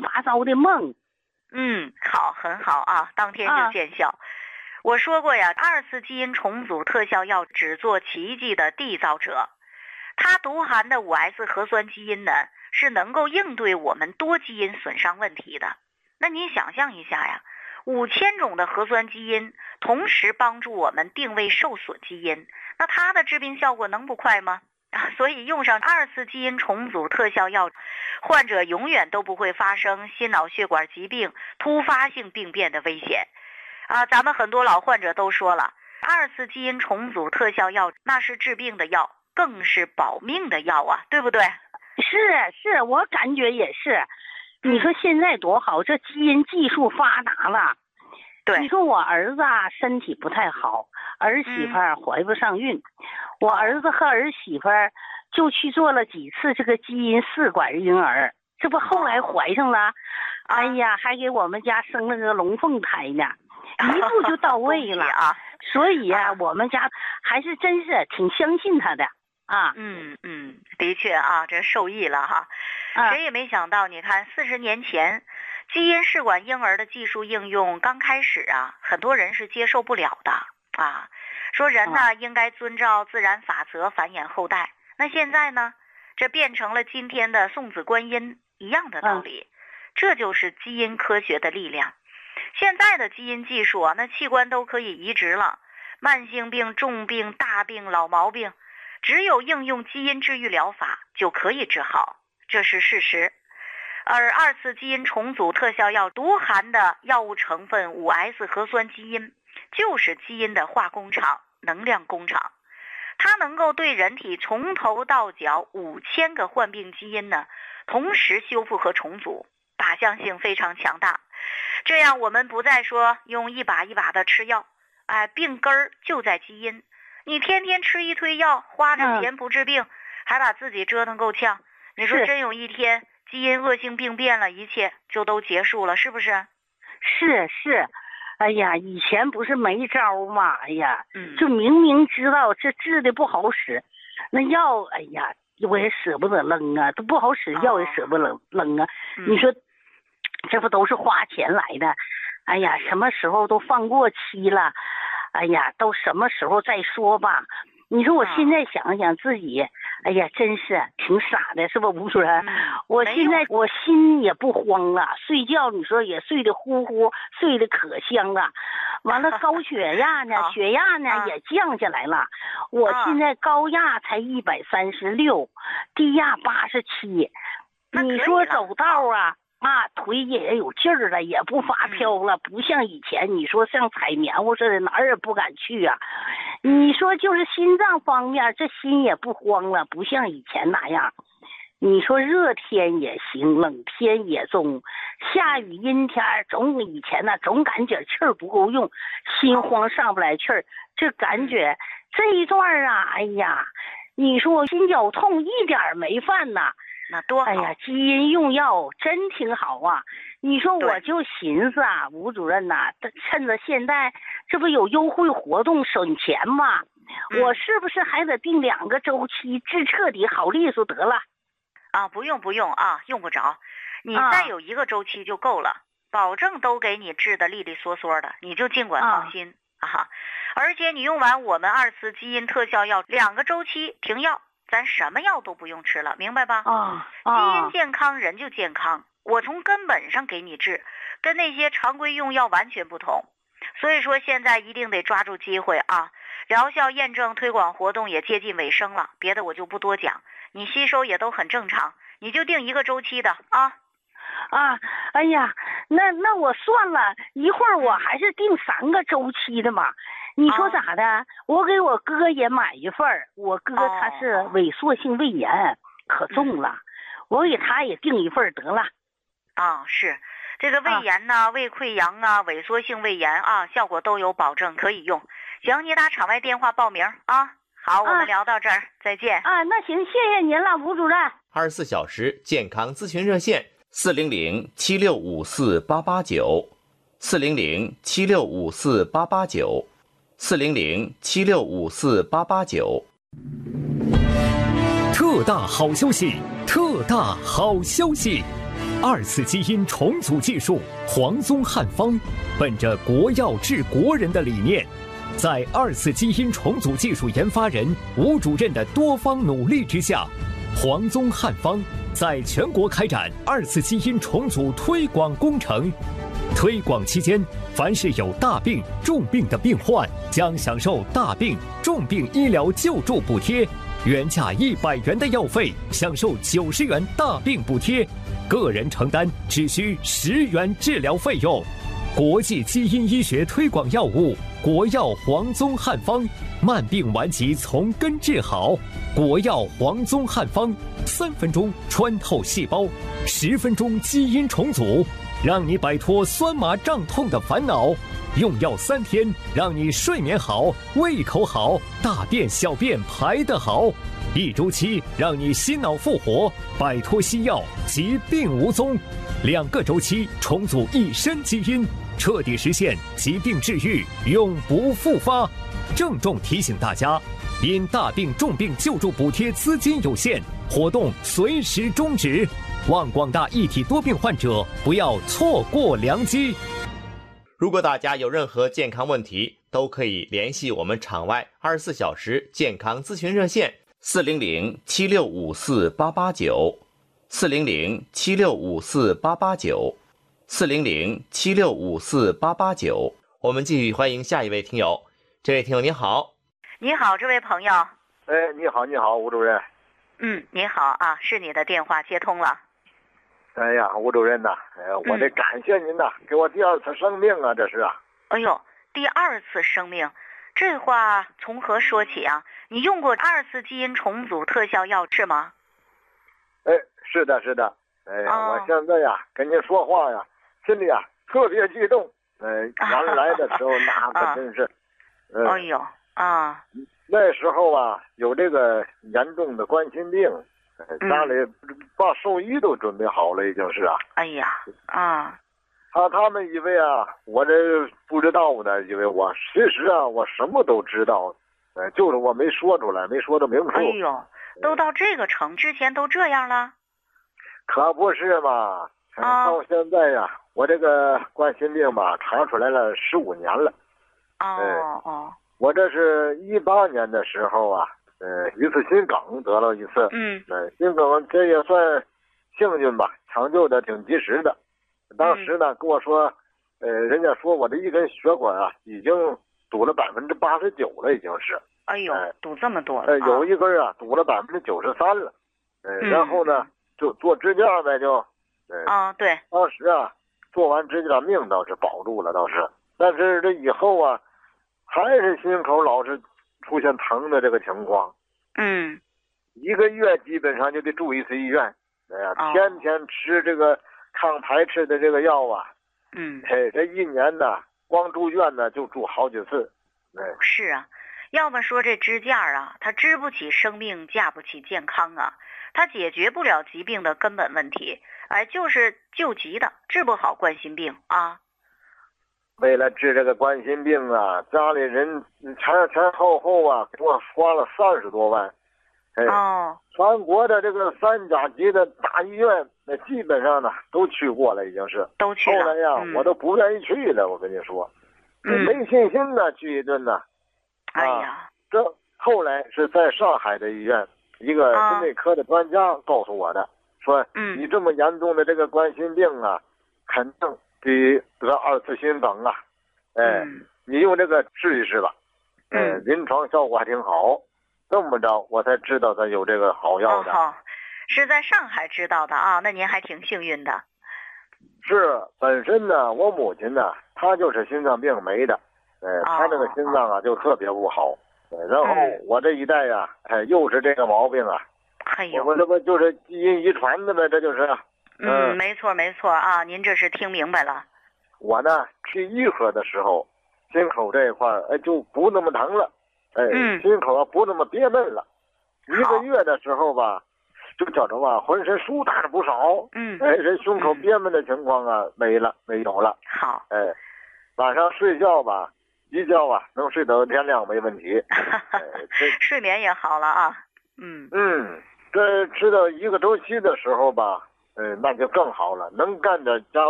七八糟的梦。 好，很好啊，当天就见效。我说过呀，2次基因重组特效药只做奇迹的缔造者，它独含的5S 核酸基因呢，是能够应对我们多基因损伤问题的。那您想象一下呀，5000种的核酸基因同时帮助我们定位受损基因，那它的致病效果能不快吗？所以用上2次基因重组特效药，患者永远都不会发生心脑血管疾病、突发性病变的危险。咱们很多老患者都说了，2次基因重组特效药那是治病的药，更是保命的药啊，对不对？ 是，我感觉也是。你说现在多好，这基因技术发达了。 对， 你说我儿子身体不太好，儿媳妇怀不上孕，我儿子和儿媳妇就去做了几次这个基因试管婴儿，这不后来怀上了，哎呀，还给我们家生了个龙凤胎呢，一步就到位了啊！所以呀，我们家还是真是挺相信他的啊。 的确啊，这受益了哈。谁也没想到，你看40年前，基因试管婴儿的技术应用刚开始很多人是接受不了的啊。说人呢应该遵照自然法则繁衍后代。那现在呢，这变成了今天的送子观音一样的道理。这就是基因科学的力量。现在的基因技术那器官都可以移植了，慢性病、重病、大病、老毛病，只有应用基因治愈疗法就可以治好，这是事实。而2次基因重组特效药独含的药物成分5S 核酸基因，就是基因的化工厂、能量工厂。它能够对人体从头到脚5000个患病基因呢，同时修复和重组，靶向性非常强大。这样我们不再说用一把一把的吃药，病根儿就在基因。你天天吃一堆药，花着钱不治病，还把自己折腾够呛。你说真有一天基因恶性病变了，一切就都结束了，是不是？ 是。哎呀，以前不是没招吗？哎呀，就明明知道这治的不好使，那药，哎呀，我也舍不得扔啊，都不好使，药也舍不得扔啊。你说，这不都是花钱来的？哎呀，什么时候都放过期了？哎呀，都什么时候再说吧？你说我现在想想自己，哎呀，真是挺傻的，是吧，吴主任？我现在我心也不慌了，睡觉你说也睡得呼呼，睡得可香了。完了，高血压呢，血压呢也降下来了。我现在高压才136，低压87。你说走道腿也有劲儿了，也不发飘了，不像以前你说像采棉花似的，哪儿也不敢去啊。你说就是心脏方面，这心也不慌了，不像以前那样。你说热天也行，冷天也中，下雨阴天总以前总感觉气儿不够用，心慌上不来气儿。这感觉这一段哎呀，你说我心绞痛一点没犯呐。 那多好！ 哎呀，基因用药真挺好啊！你说我就寻思吴主任趁着现在这不有优惠活动省钱吗？我是不是还得定2个周期治彻底好利索得了？ 不用用不着，你再有1个周期就够了，保证都给你治得利利索索的，你就尽管放心而且你用完我们2次基因特效药2个周期停药，咱什么药都不用吃了，明白吧？基因健康人就健康，我从根本上给你治，跟那些常规用药完全不同。所以说现在一定得抓住机会疗效验证推广活动也接近尾声了，别的我就不多讲，你吸收也都很正常，你就定1个周期的哎呀，那我算了一会儿，我还是定3个周期的嘛。你说咋的？我给我哥也买一份，我哥他是萎缩性胃炎，可重了，我给他也订一份得了。 是这个胃炎胃溃疡萎缩性胃炎效果都有保证，可以用。行，你打场外电话报名好，我们聊到这儿，再见。 那行，谢谢您了，吴主任。 24小时健康咨询热线400-7654-889 400-7654-889 400-7654-889。 特大好消息！特大好消息！ 2次基因重组技术黄宗汉方，本着国药治国人的理念，在2次基因重组技术研发人吴主任的多方努力之下，黄宗汉方在全国开展2次基因重组推广工程。推广期间，凡是有大病、重病的病患，将享受大病、重病医疗救助补贴，原价100元的药费享受90元大病补贴，个人承担只需10元治疗费用。国际基因医学推广药物国药黄宗汉方，慢病顽疾从根治好。国药黄宗汉方，3分钟穿透细胞，10分钟基因重组，让你摆脱酸麻胀痛的烦恼。用药3天，让你睡眠好、胃口好、大便小便排得好。1周期，让你心脑复活，摆脱西药，疾病无踪。2个周期，重组一身基因，彻底实现疾病治愈，永不复发。郑重提醒大家，因大病重病救助补贴资金有限，活动随时终止。望广大一体多病患者不要错过良机。 如果大家有任何健康问题，都可以联系我们场外24小时健康咨询热线400-7654-889 400-7654-889 400-7654-889。我们继续欢迎下一位听友。这位听友您好。 你好，这位朋友。 你好，吴主任。 你好啊，是你的电话接通了。 哎呀，吴主任呐，我得感谢您呐，给我第2次生命啊，这是啊。 哎呦，第2次生命，这话从何说起啊？你用过2次基因重组特效药是吗？ 是的。我现在呀跟您说话呀，心里啊特别激动。原来的时候那可真是， 哎呦啊， 那时候啊有这个严重的冠心病。家里把寿衣都准备好了，已经是啊。 哎呀啊！ 他们以为啊，我这不知道呢，以为我其实啊，我什么都知道，就是我没说出来，没说的明处。 哎呦，都到这个程，之前都这样了？ 可不是嘛！到现在呀，我这个冠心病吧，查出来了15年了。我这是18年的时候啊。一次心梗得了一次，心梗这也算幸运吧，抢救的挺及时的。当时呢跟我说，人家说我这一根血管啊已经堵了89%了，已经是。 哎呦，堵这么多了。 有一根啊堵了93%了，然后呢就做支架呗，就。 对。 当时啊做完支架命倒是保住了，倒是，但是这以后啊还是心口老是出现疼的这个情况。1个月基本上就得住1次医院。天天吃这个抗排斥的这个药啊。这1年呢光住院呢就住好几次。 是啊，要么说这支架啊，它支不起生命，架不起健康啊，它解决不了疾病的根本问题，就是救急的，治不好冠心病啊。 为了治这个冠心病啊，家里人前后啊给我花了30多万。全国的这个3甲级的大医院，那基本上呢都去过了，已经是都去了。 后来呀，我都不愿意去了，我跟你说，没信心呢，去一顿呢。 哎呀， 这后来是在上海的医院，一个心内科的专家告诉我的，说你这么严重的这个冠心病啊，肯定得2次心梗啊。你用这个试一试吧。临床效果还挺好。这么着我才知道他有这个好药的。 是在上海知道的啊，那您还挺幸运的。 是，本身呢我母亲呢她就是心脏病没的。她这个心脏啊就特别不好。然后我这一代呀又是这个毛病啊。我这不就是基因遗传的呗，这就是。 没错啊，您这是听明白了。 我呢去愈合的时候，心口这一块就不那么疼了。心口啊不那么憋闷了。1个月的时候吧，就觉着吧浑身舒坦了不少。这胸口憋闷的情况啊没有了。 好。 晚上睡觉吧，一觉啊能睡到天亮没问题。 睡眠也好了啊。 这吃到1个周期的时候吧， 那就更好了，能干的家